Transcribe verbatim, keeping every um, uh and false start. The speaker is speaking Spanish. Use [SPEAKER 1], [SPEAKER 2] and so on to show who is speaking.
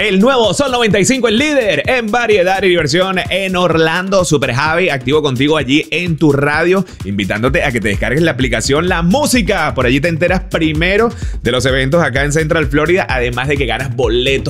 [SPEAKER 1] El nuevo Sol noventa y cinco, el líder en variedad y diversión en Orlando. Super Javi, activo contigo allí en tu radio, invitándote a que te descargues la aplicación La Música. Por allí te enteras primero de los eventos acá en Central Florida, además de que ganas boletos